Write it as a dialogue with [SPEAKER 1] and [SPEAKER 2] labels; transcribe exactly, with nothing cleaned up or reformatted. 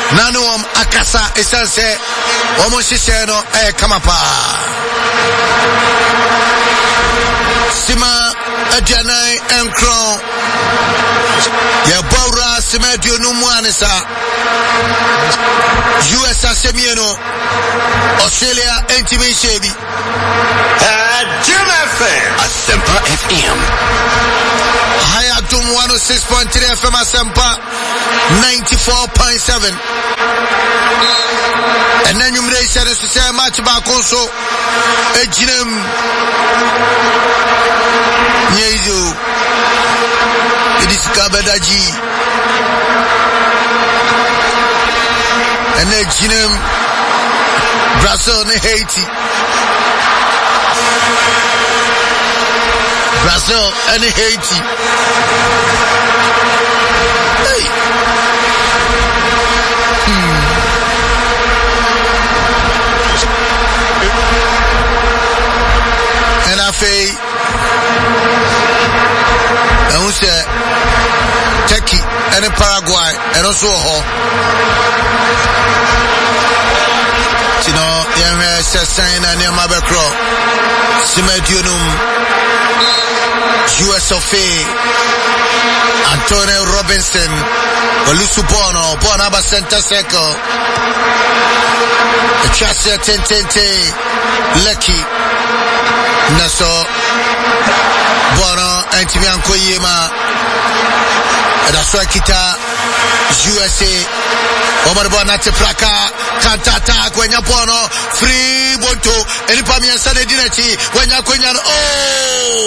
[SPEAKER 1] Nanuam akasa esanse omo hihye no eh kamapa Sima ajanai enkron ya bawra sima dionu mu anisa U S asemieno Australia entimi shebi
[SPEAKER 2] Jim F M Asempa F M
[SPEAKER 1] Haya Dum one oh six point three F M Asempa ninety-four point seven And then you may say to say much about Conso a gym Yezu it is Kabadaji and then gym Brazil and Haiti Brazil and Haiti hey hmm. And I say and who said Turkey and in Paraguay and also ho you know yeah saying and yeah mabekro Simedionum U S of A Antonio Robinson Olusubono Bonaba Center Circle Chasia Tentente Lucky Naso Bono Antimianko Yema Edaswa Kita U S A Omar Bonate Plaka Kantata Kwenya Bono Free Bonto Elipamia Sanedinati Wenya Kwenya Oh